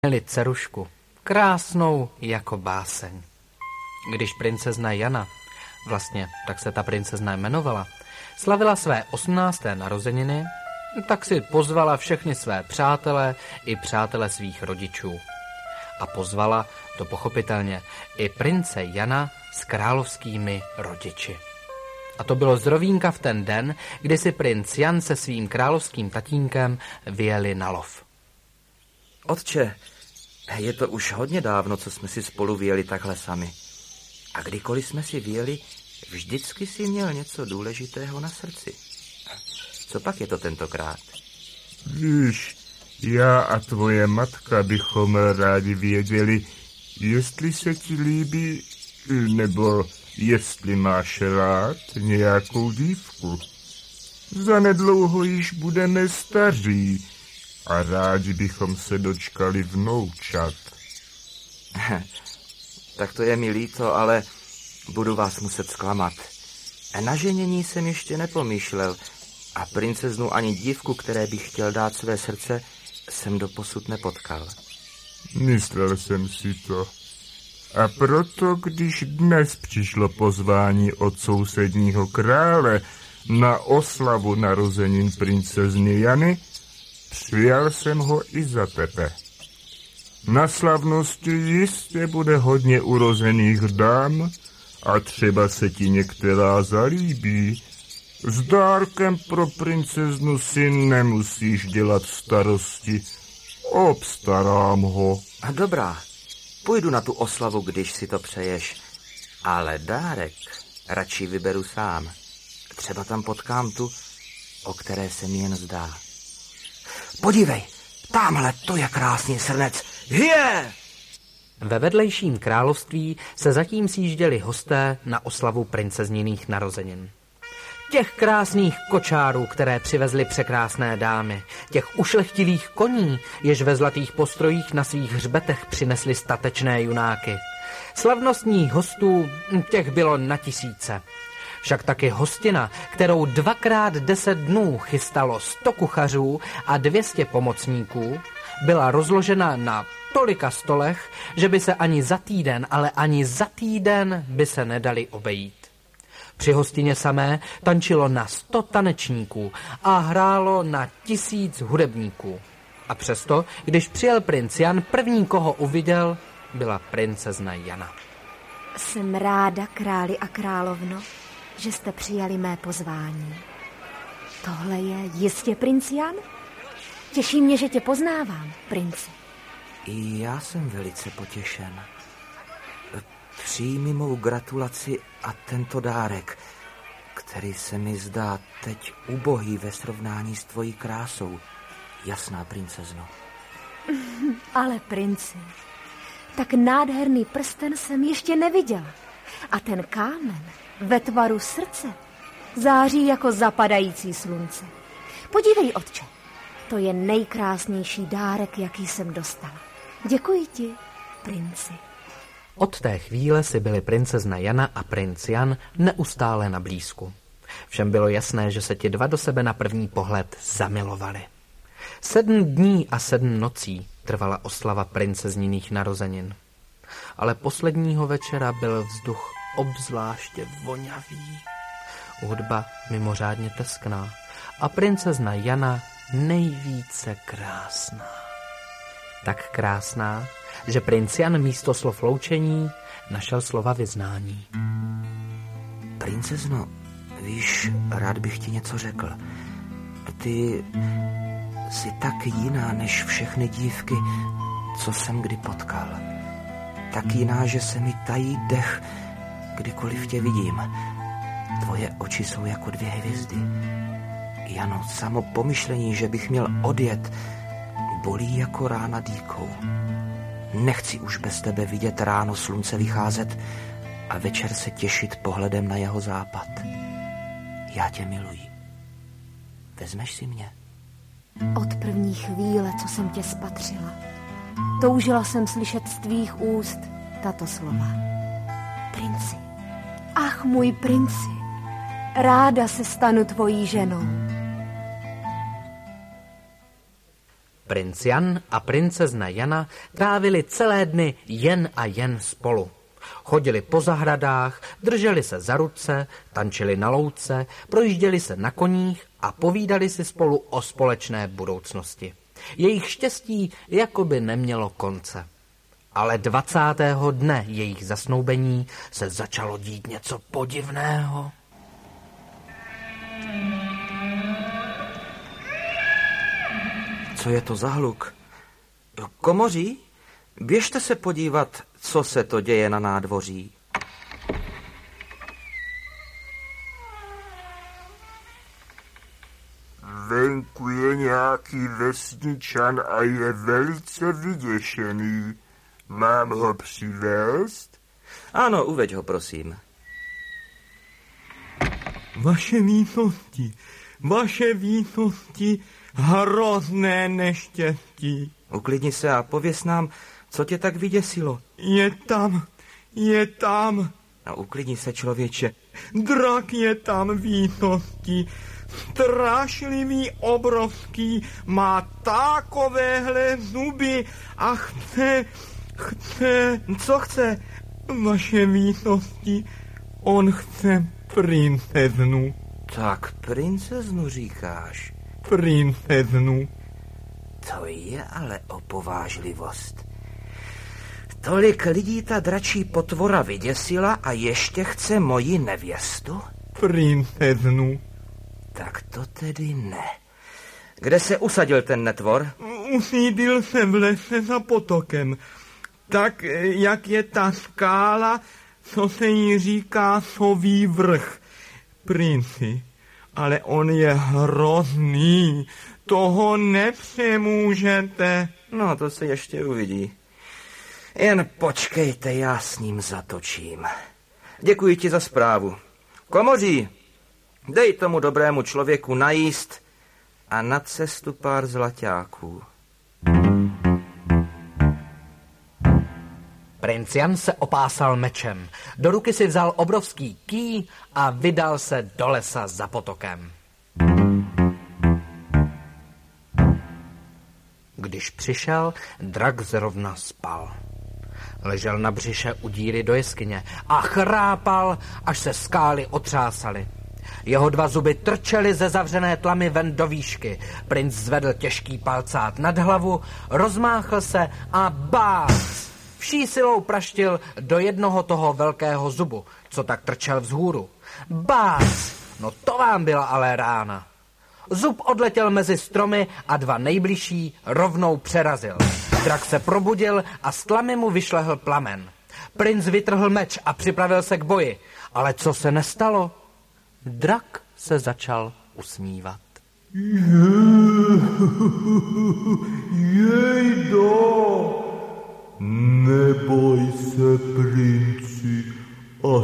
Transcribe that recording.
Měli dcerušku, krásnou jako báseň. Když princezna Jana, vlastně tak se ta princezna jmenovala, slavila své 18. narozeniny, tak si pozvala všechny své přátele i přátele svých rodičů. A pozvala, to pochopitelně, i prince Jana s královskými rodiči. A to bylo zrovínka v ten den, kdy si princ Jan se svým královským tatínkem vyjeli na lov. Otče, je to už hodně dávno, co jsme si spolu vyjeli takhle sami. A kdykoliv jsme si vyjeli, vždycky si měl něco důležitého na srdci. Co pak je to tentokrát? Víš, já a tvoje matka bychom rádi věděli, jestli se ti líbí, nebo jestli máš rád nějakou dívku. Zanedlouho již budeme staří a rádi bychom se dočkali vnoučat. Tak to je mi líto, ale budu vás muset zklamat. Na ženění jsem ještě nepomýšlel a princeznu ani dívku, které bych chtěl dát své srdce, jsem doposud nepotkal. Myslel jsem si to. A proto, když dnes přišlo pozvání od sousedního krále na oslavu narozenin princezny Jany, přijal jsem ho i za tebe. Na slavnosti jistě bude hodně urozených dám a třeba se ti některá zalíbí. S dárkem pro princeznu si nemusíš dělat starosti. Obstarám ho. Dobrá, půjdu na tu oslavu, když si to přeješ. Ale dárek radši vyberu sám. Třeba tam potkám tu, o které se mi jen zdá. Podívej, tamhle to je krásný srnec. Je! Ve vedlejším království se zatím sjížděli hosté na oslavu princezniných narozenin. Těch krásných kočárů, které přivezly překrásné dámy, těch ušlechtilých koní, jež ve zlatých postrojích na svých hřbetech přinesly statečné junáky. Slavnostních hostů, těch bylo na tisíce. Však taky hostina, kterou 2x10 dnů chystalo 100 kuchařů a 200 pomocníků, byla rozložena na tolika stolech, že by se ani za týden, ale ani za týden by se nedali obejít. Při hostině samé tančilo na 100 tanečníků a hrálo na 1000 hudebníků. A přesto, když přijel princ Jan, první, koho uviděl, byla princezna Jana. Jsem ráda, králi a královno, že jste přijali mé pozvání. Tohle je jistě princ Jan? Těší mě, že tě poznávám, princi. I já jsem velice potěšen. Přijmi mou gratulaci a tento dárek, který se mi zdá teď ubohý ve srovnání s tvojí krásou, jasná princezno. Ale princi, tak nádherný prsten jsem ještě neviděla. A ten kámen ve tvaru srdce září jako zapadající slunce. Podívej, otče, to je nejkrásnější dárek, jaký jsem dostala. Děkuji ti, princi. Od té chvíle si byli princezna Jana a princ Jan neustále na blízku. Všem bylo jasné, že se ti dva do sebe na první pohled zamilovali. 7 dní a 7 nocí trvala oslava princezniných narozenin. Ale posledního večera byl vzduch obzvláště vonavý, hudba mimořádně teskná a princezna Jana nejvíce krásná. Tak krásná, že princ Jan místo slov loučení našel slova vyznání. Princezno, víš, rád bych ti něco řekl. Ty jsi tak jiná než všechny dívky, co jsem kdy potkal. Tak jiná, že se mi tají dech, kdykoliv tě vidím. Tvoje oči jsou jako 2 hvězdy. Jano, samo pomyšlení, že bych měl odjet, bolí jako rána dýkou. Nechci už bez tebe vidět ráno slunce vycházet a večer se těšit pohledem na jeho západ. Já tě miluji. Vezmeš si mě? Od první chvíle, co jsem tě spatřila, toužila jsem slyšet z tvých úst tato slova. Princi, ach můj princi, ráda se stanu tvojí ženou. Princ Jan a princezna Jana trávili celé dny jen a jen spolu. Chodili po zahradách, drželi se za ruce, tančili na louce, projížděli se na koních a povídali si spolu o společné budoucnosti. Jejich štěstí jakoby nemělo konce. Ale 20. dne jejich zasnoubení se začalo dít něco podivného. Co je to za hluk? Komoří? Běžte se podívat, co se to děje na nádvoří. Venku je nějaký vesničan a je velice vyděšený. Mám ho přivést? Ano, uveď ho, prosím. Vaše výsosti, hrozné neštěstí. Uklidni se a pověz nám, co tě tak vyděsilo. Je tam. No, uklidni se, člověče. Drak je tam výsosti. Strašlivý, obrovský, má takovéhle zuby a chce... Co chce? Vaše výsosti, on chce princeznu. Tak princeznu říkáš? Princeznu. To je ale opovážlivost. Tolik lidí ta dračí potvora vyděsila a ještě chce moji nevěstu? Princeznu. Tak to tedy ne. Kde se usadil ten netvor? Usídil se v lese za potokem. Tak, jak je ta skála, co se jí říká Sový vrch. Princi, ale on je hrozný. Toho nepřemůžete. No, to se ještě uvidí. Jen počkejte, já s ním zatočím. Děkuji ti za zprávu. Komoří, dej tomu dobrému člověku najíst a na cestu pár zlaťáků. Princ Jan se opásal mečem, do ruky si vzal obrovský kýj a vydal se do lesa za potokem. Když přišel, drak zrovna spal. Ležel na břiše u díry do jeskyně a chrápal, až se skály otřásaly. Jeho 2 zuby trčely ze zavřené tlamy ven do výšky. Princ zvedl těžký palcát nad hlavu, rozmáchl se a bác! Vší silou praštil do jednoho toho velkého zubu, co tak trčel vzhůru. Bác! No to vám byla ale rána. Zub odletěl mezi stromy a 2 nejbližší rovnou přerazil. Drak se probudil a z tlamy mu vyšlehl plamen. Princ vytrhl meč a připravil se k boji. Ale co se nestalo? Drak se začal usmívat. Jej do